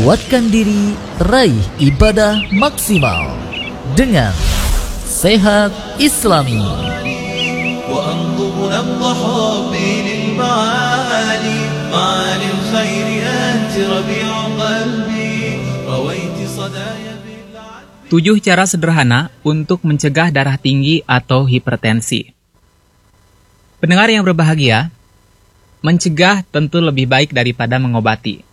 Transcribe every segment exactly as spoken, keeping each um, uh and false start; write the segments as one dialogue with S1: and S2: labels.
S1: Kuatkan diri, raih ibadah maksimal dengan Sehat Islami.
S2: Tujuh cara sederhana untuk mencegah darah tinggi atau hipertensi. Pendengar yang berbahagia, mencegah tentu lebih baik daripada mengobati.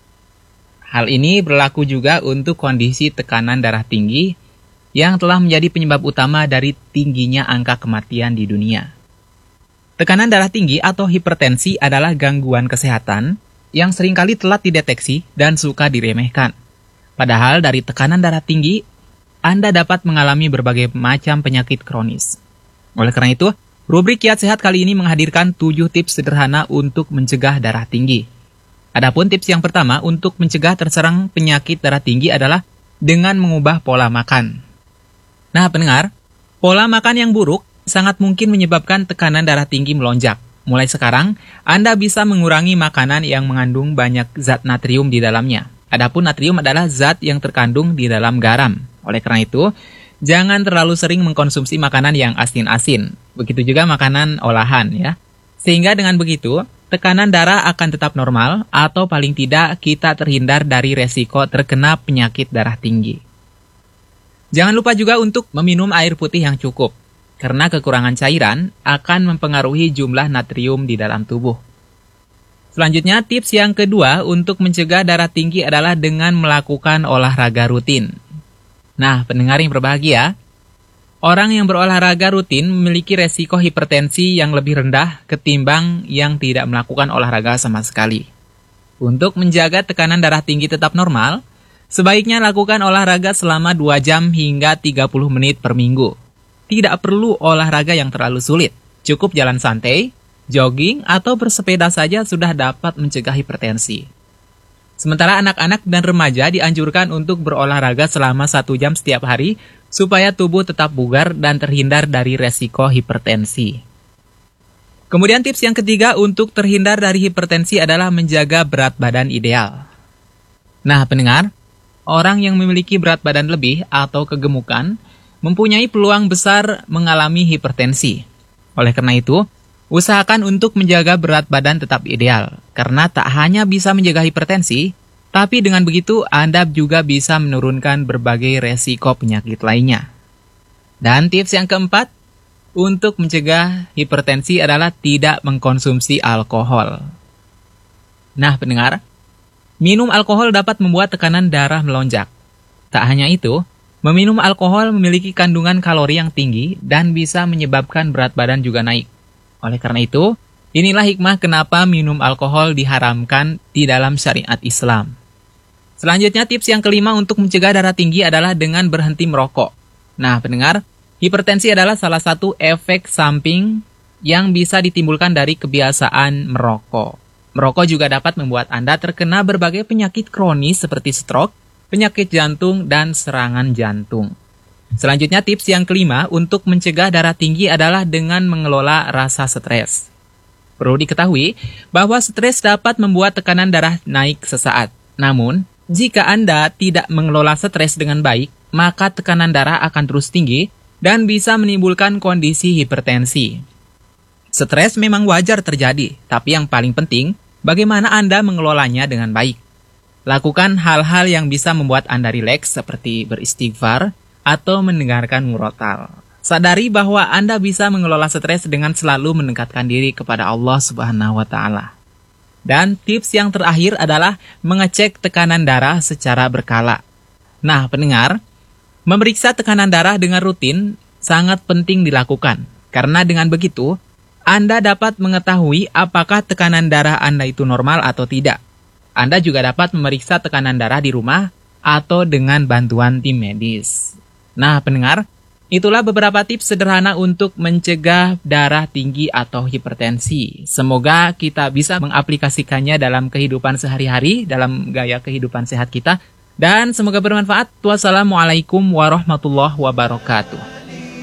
S2: Hal ini berlaku juga untuk kondisi tekanan darah tinggi yang telah menjadi penyebab utama dari tingginya angka kematian di dunia. Tekanan darah tinggi atau hipertensi adalah gangguan kesehatan yang seringkali telat dideteksi dan suka diremehkan. Padahal dari tekanan darah tinggi, Anda dapat mengalami berbagai macam penyakit kronis. Oleh karena itu, rubrik Kiat Sehat kali ini menghadirkan tujuh tips sederhana untuk mencegah darah tinggi. Adapun tips yang pertama untuk mencegah terserang penyakit darah tinggi adalah dengan mengubah pola makan. Nah, pendengar, pola makan yang buruk sangat mungkin menyebabkan tekanan darah tinggi melonjak. Mulai sekarang, Anda bisa mengurangi makanan yang mengandung banyak zat natrium di dalamnya. Adapun natrium adalah zat yang terkandung di dalam garam. Oleh karena itu, jangan terlalu sering mengkonsumsi makanan yang asin-asin. Begitu juga makanan olahan, ya. Sehingga dengan begitu, tekanan darah akan tetap normal atau paling tidak kita terhindar dari resiko terkena penyakit darah tinggi. Jangan lupa juga untuk meminum air putih yang cukup, karena kekurangan cairan akan mempengaruhi jumlah natrium di dalam tubuh. Selanjutnya, tips yang kedua untuk mencegah darah tinggi adalah dengan melakukan olahraga rutin. Nah, pendengar yang berbahagia, orang yang berolahraga rutin memiliki resiko hipertensi yang lebih rendah ketimbang yang tidak melakukan olahraga sama sekali. Untuk menjaga tekanan darah tinggi tetap normal, sebaiknya lakukan olahraga selama dua jam hingga tiga puluh menit per minggu. Tidak perlu olahraga yang terlalu sulit. Cukup jalan santai, jogging, atau bersepeda saja sudah dapat mencegah hipertensi. Sementara anak-anak dan remaja dianjurkan untuk berolahraga selama satu jam setiap hari supaya tubuh tetap bugar dan terhindar dari resiko hipertensi. Kemudian tips yang ketiga untuk terhindar dari hipertensi adalah menjaga berat badan ideal. Nah, pendengar, orang yang memiliki berat badan lebih atau kegemukan mempunyai peluang besar mengalami hipertensi. Oleh karena itu, usahakan untuk menjaga berat badan tetap ideal, karena tak hanya bisa menjaga hipertensi, tapi dengan begitu Anda juga bisa menurunkan berbagai resiko penyakit lainnya. Dan tips yang keempat, untuk mencegah hipertensi adalah tidak mengkonsumsi alkohol. Nah, pendengar, minum alkohol dapat membuat tekanan darah melonjak. Tak hanya itu, meminum alkohol memiliki kandungan kalori yang tinggi dan bisa menyebabkan berat badan juga naik. Oleh karena itu, inilah hikmah kenapa minum alkohol diharamkan di dalam syariat Islam. Selanjutnya, tips yang kelima untuk mencegah darah tinggi adalah dengan berhenti merokok. Nah, pendengar, hipertensi adalah salah satu efek samping yang bisa ditimbulkan dari kebiasaan merokok. Merokok juga dapat membuat Anda terkena berbagai penyakit kronis seperti stroke, penyakit jantung, dan serangan jantung. Selanjutnya, tips yang kelima untuk mencegah darah tinggi adalah dengan mengelola rasa stres. Perlu diketahui bahwa stres dapat membuat tekanan darah naik sesaat. Namun, jika Anda tidak mengelola stres dengan baik, maka tekanan darah akan terus tinggi dan bisa menimbulkan kondisi hipertensi. Stres memang wajar terjadi, tapi yang paling penting, bagaimana Anda mengelolanya dengan baik. Lakukan hal-hal yang bisa membuat Anda rileks seperti beristighfar atau mendengarkan murotal. Sadari bahwa Anda bisa mengelola stres dengan selalu mendekatkan diri kepada Allah Subhanahu wa Ta'ala. Dan tips yang terakhir adalah mengecek tekanan darah secara berkala. Nah, pendengar, memeriksa tekanan darah dengan rutin sangat penting dilakukan. Karena dengan begitu, Anda dapat mengetahui apakah tekanan darah Anda itu normal atau tidak. Anda juga dapat memeriksa tekanan darah di rumah atau dengan bantuan tim medis. Nah, pendengar, itulah beberapa tips sederhana untuk mencegah darah tinggi atau hipertensi. Semoga kita bisa mengaplikasikannya dalam kehidupan sehari-hari, dalam gaya kehidupan sehat kita. Dan semoga bermanfaat. Wassalamualaikum warahmatullahi wabarakatuh.